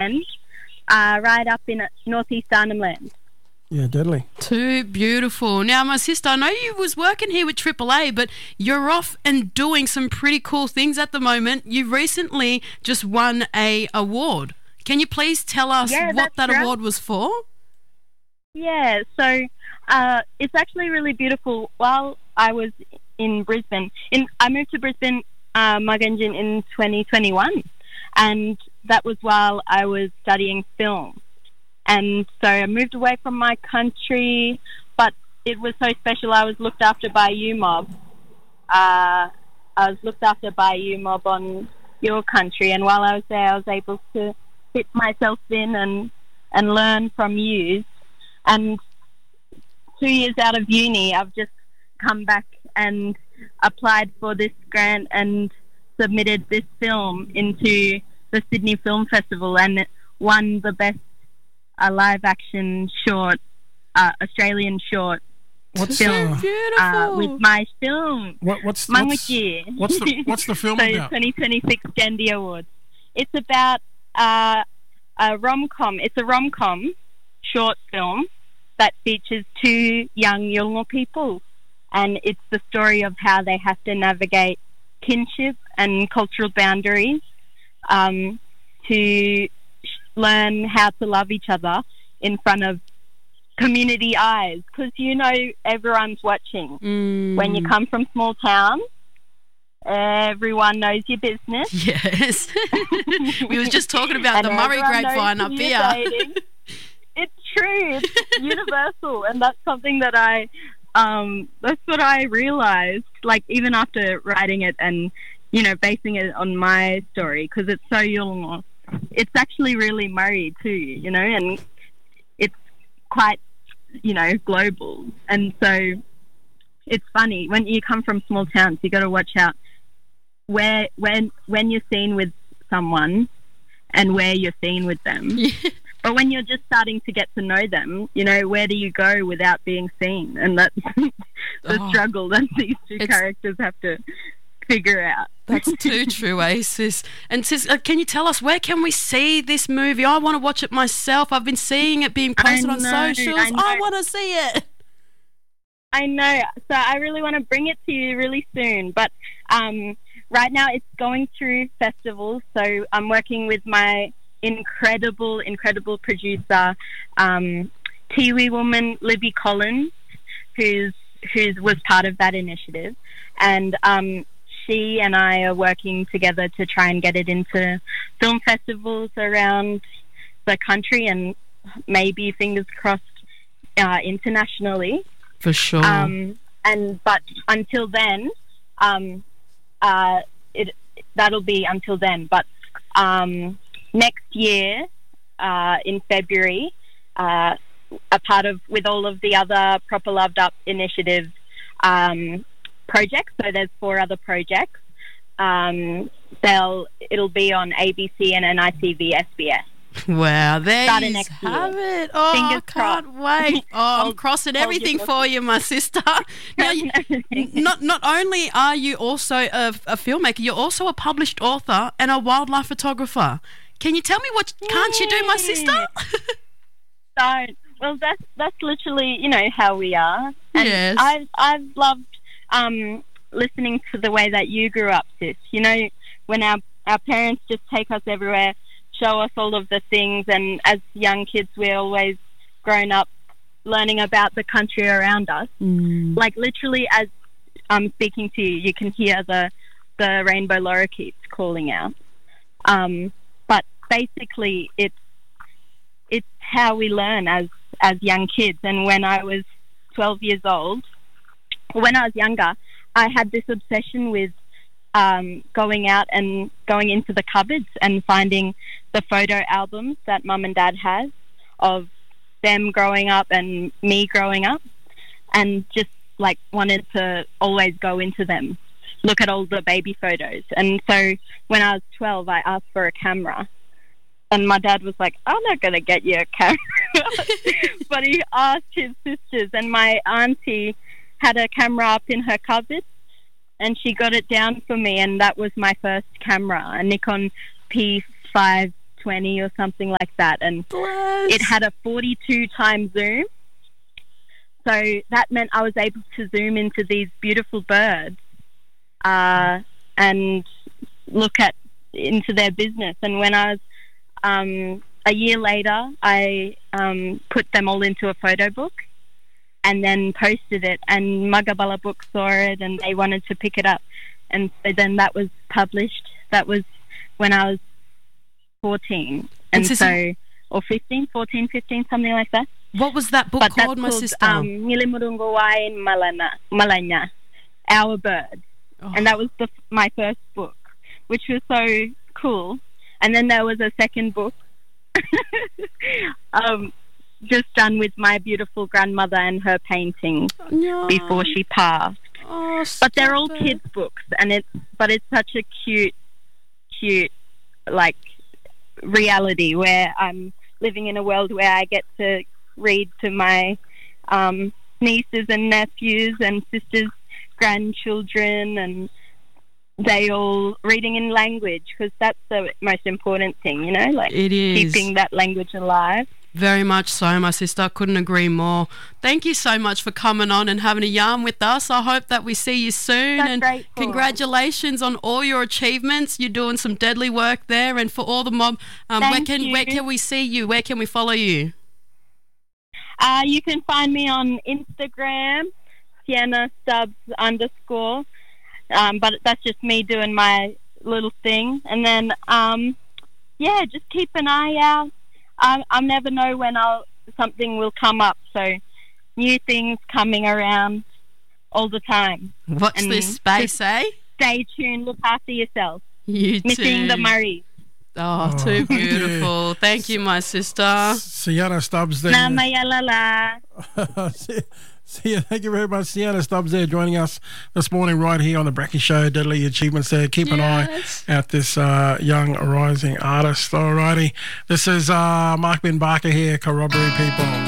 Brisbane, right up in northeast Arnhem Land. Yeah, deadly. Too beautiful. Now, my sister, I know you was working here with AAA, but you're off and doing some pretty cool things at the moment. You recently just won a award. Can you please tell us what that award was for? Yeah, so it's actually really beautiful. While I was in Brisbane, I moved to Brisbane, Mugunjin, in 2021, and that was while I was studying film. And so I moved away from my country, but it was so special. I was looked after by UMob. I was looked after by UMob on your country, and while I was there, I was able to fit myself in and learn from you. And 2 years out of uni, I've just come back and applied for this grant and submitted this film into the Sydney Film Festival, and it won the best live-action short, Australian short film with my film. What's the film about? 2026 Dandy Awards. It's about a rom-com. It's a rom-com short film that features two young Yolngu people, and it's the story of how they have to navigate kinship and cultural boundaries to learn how to love each other in front of community eyes, because everyone's watching. When you come from small towns, everyone knows your business. Yes. We was just talking about the Murray grapevine up here. It's true. It's universal, and that's something that that's what I realized, like, even after writing it and basing it on my story, because it's so Yolngu. It's actually really Murray too, and it's quite, global. And so it's funny, when you come from small towns, you got to watch out when you're seen with someone and where you're seen with them. Yeah. But when you're just starting to get to know them, where do you go without being seen? And that's the struggle that these two characters have to figure out. That's too true, Sis. And sis, can you tell us, where can we see this movie? I want to watch it myself. I've been seeing it being posted on socials. I want to see it. I know. So I really want to bring it to you really soon. But right now it's going through festivals. So I'm working with my incredible producer, Tiwi woman Libby Collins, who was part of that initiative. And she and I are working together to try and get it into film festivals around the country, and maybe, fingers crossed, internationally. For sure. But until then, that'll be until then. But next year, in February, with all of the other Proper Loved Up initiative projects, so there's 4 other projects, it'll be on ABC and NITV SBS. Wow, there you have year. it. Oh, Fingers I can't wait. Oh, I'm crossing everything for you, my sister. Now, not only are you also a filmmaker, you're also a published author and a wildlife photographer. Can you tell me what can't you do, my sister? Don't. Well, that's literally, how we are. And yes. I've loved listening to the way that you grew up, sis. When our parents just take us everywhere, show us all of the things, and as young kids, we're always grown up learning about the country around us. Like, literally, as I'm speaking to you, you can hear the rainbow lorikeets calling out. But basically, it's how we learn as young kids. And when I was 12 years old, when I was younger, I had this obsession with going out and going into the cupboards and finding the photo albums that Mum and Dad has of them growing up and me growing up, and just wanted to always go into them, look at all the baby photos. And so when I was 12, I asked for a camera, and my dad was like, I'm not going to get you a camera. But he asked his sisters, and my auntie had a camera up in her cupboard, and she got it down for me, and that was my first camera, a Nikon P5 20 or something like that. And Bless. it had a 42-time zoom. So that meant I was able to zoom into these beautiful birds and look into their business. And when I was a year later, I put them all into a photo book and then posted it. And Magabala Books saw it and they wanted to pick it up. And so then that was published. That was when I was 14. And so, or 15, 14, 15, something like that. What was that book called, my sister? Nilimurunguwai Malanya, Our Bird. Oh. And that was my first book, which was so cool. And then there was a second book just done with my beautiful grandmother and her paintings before she passed. Oh, but they're all kids' books, and it's such a cute like reality where I'm living in a world where I get to read to my nieces and nephews and sisters' grandchildren, and they all reading in language, because that's the most important thing, you know, like it is. Keeping that language alive. Very much so, my sister. Couldn't agree more. Thank you so much for coming on and having a yarn with us. I hope that we see you soon. That's and grateful. Congratulations on all your achievements. You're doing some deadly work there. And for all the mob, where can we see you? Where can we follow you? You can find me on Instagram, Sienna Stubbs _ but that's just me doing my little thing. And then, just keep an eye out. I never know when something will come up. So new things coming around all the time. Watch this space, eh? Stay tuned. Look after yourself. You Missing too. the Murrays. Oh, too beautiful. Thank you, my sister. Sienna Stubbs there. Namayalala. Thank you very much, Sienna Stubbs there joining us this morning right here on the Bracky Show. Deadly achievements there. Keep an eye out this young rising artist. Alrighty, this is Mark Ben Barker here, Corroboree people.